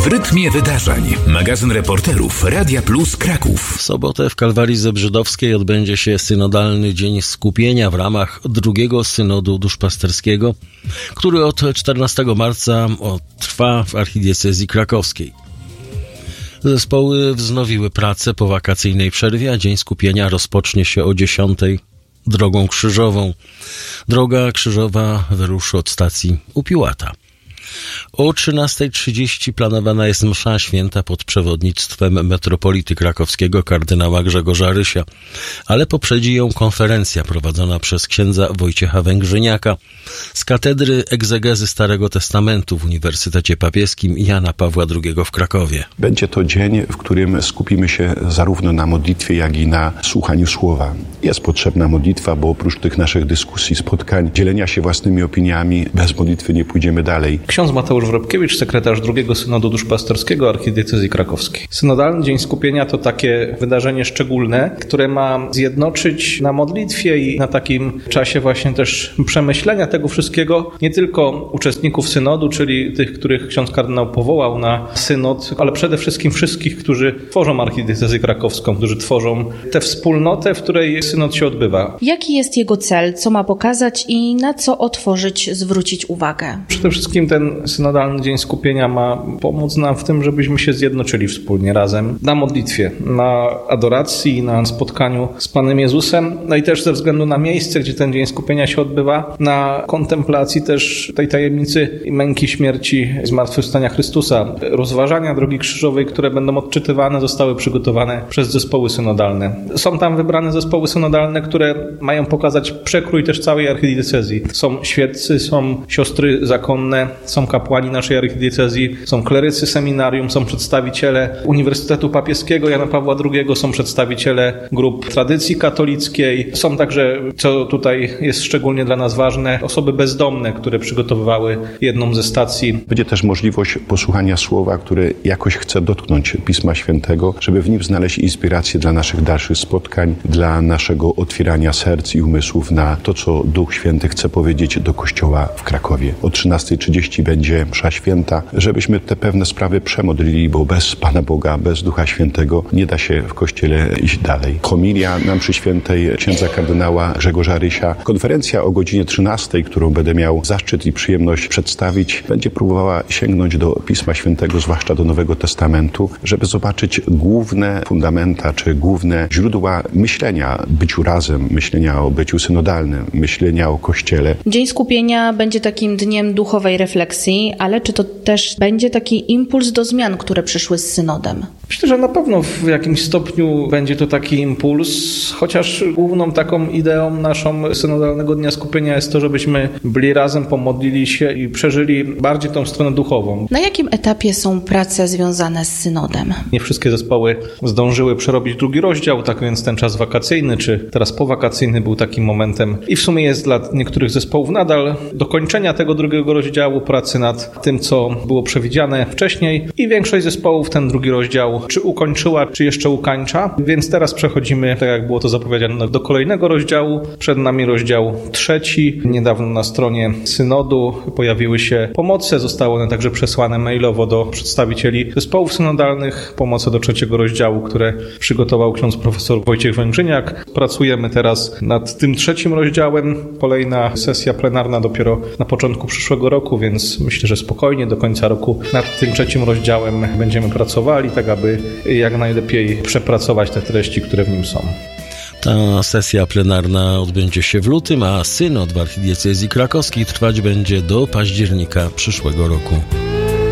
W rytmie wydarzeń. Magazyn reporterów Radia Plus Kraków. W sobotę w Kalwarii Zebrzydowskiej odbędzie się synodalny dzień skupienia w ramach drugiego synodu duszpasterskiego, który od 14 marca trwa w archidiecezji krakowskiej. Zespoły wznowiły pracę po wakacyjnej przerwie, a dzień skupienia rozpocznie się o 10 drogą krzyżową. Droga krzyżowa wyruszy od stacji u Piłata. O 13:30 planowana jest msza święta pod przewodnictwem metropolity krakowskiego kardynała Grzegorza Rysia, ale poprzedzi ją konferencja prowadzona przez księdza Wojciecha Węgrzyniaka z Katedry Egzegezy Starego Testamentu w Uniwersytecie Papieskim Jana Pawła II w Krakowie. Będzie to dzień, w którym skupimy się zarówno na modlitwie, jak i na słuchaniu słowa. Jest potrzebna modlitwa, bo oprócz tych naszych dyskusji, spotkań, dzielenia się własnymi opiniami, bez modlitwy nie pójdziemy dalej. Ksiądz Mateusz Wrobkiewicz, sekretarz drugiego synodu duszpasterskiego archidiecezji krakowskiej. Synodalny Dzień Skupienia to takie wydarzenie szczególne, które ma zjednoczyć na modlitwie i na takim czasie właśnie też przemyślenia tego wszystkiego nie tylko uczestników synodu, czyli tych, których ksiądz kardynał powołał na synod, ale przede wszystkim wszystkich, którzy tworzą archidiecezję krakowską, którzy tworzą tę wspólnotę, w której synod się odbywa. Jaki jest jego cel, co ma pokazać i na co otworzyć, zwrócić uwagę? Przede wszystkim ten synodalny Dzień Skupienia ma pomóc nam w tym, żebyśmy się zjednoczyli wspólnie razem na modlitwie, na adoracji, na spotkaniu z Panem Jezusem, no i też ze względu na miejsce, gdzie ten Dzień Skupienia się odbywa, na kontemplacji też tej tajemnicy męki, śmierci i zmartwychwstania Chrystusa. Rozważania drogi krzyżowej, które będą odczytywane, zostały przygotowane przez zespoły synodalne. Są tam wybrane zespoły synodalne, które mają pokazać przekrój też całej archidiecezji. Są świeccy, są siostry zakonne, są kapłani naszej archidiecezji, są klerycy seminarium, są przedstawiciele Uniwersytetu Papieskiego Jana Pawła II, są przedstawiciele grup tradycji katolickiej, są także, co tutaj jest szczególnie dla nas ważne, osoby bezdomne, które przygotowywały jedną ze stacji. Będzie też możliwość posłuchania słowa, które jakoś chce dotknąć Pisma Świętego, żeby w nim znaleźć inspirację dla naszych dalszych spotkań, dla naszego otwierania serc i umysłów na to, co Duch Święty chce powiedzieć do Kościoła w Krakowie. O 13:30 będzie msza święta, żebyśmy te pewne sprawy przemodlili, bo bez Pana Boga, bez Ducha Świętego nie da się w Kościele iść dalej. Homilia na mszy świętej księdza kardynała Grzegorza Rysia. Konferencja o godzinie 13, którą będę miał zaszczyt i przyjemność przedstawić, będzie próbowała sięgnąć do Pisma Świętego, zwłaszcza do Nowego Testamentu, żeby zobaczyć główne fundamenta, czy główne źródła myślenia, byciu razem, myślenia o byciu synodalnym, myślenia o Kościele. Dzień Skupienia będzie takim dniem duchowej refleksji, ale czy to też będzie taki impuls do zmian, które przyszły z synodem? Myślę, że na pewno w jakimś stopniu będzie to taki impuls, chociaż główną taką ideą naszą synodalnego Dnia Skupienia jest to, żebyśmy byli razem, pomodlili się i przeżyli bardziej tą stronę duchową. Na jakim etapie są prace związane z synodem? Nie wszystkie zespoły zdążyły przerobić drugi rozdział, tak więc ten czas wakacyjny, czy teraz powakacyjny był takim momentem i w sumie jest dla niektórych zespołów nadal dokończenia tego drugiego rozdziału, pracy nad tym, co było przewidziane wcześniej i większość zespołów ten drugi rozdział czy ukończyła, czy jeszcze ukańcza, więc teraz przechodzimy, tak jak było to zapowiedziane, do kolejnego rozdziału. Przed nami rozdział 3. Niedawno na stronie synodu pojawiły się pomoce, zostały one także przesłane mailowo do przedstawicieli zespołów synodalnych, pomoce do 3. rozdziału, które przygotował ksiądz profesor Wojciech Węgrzyniak. Pracujemy teraz nad tym 3. rozdziałem. Kolejna sesja plenarna dopiero na początku przyszłego roku, więc myślę, że spokojnie do końca roku nad tym 3. rozdziałem będziemy pracowali, tak aby jak najlepiej przepracować te treści, które w nim są. Ta sesja plenarna odbędzie się w lutym, a synod w archidiecezji krakowskiej trwać będzie do października przyszłego roku.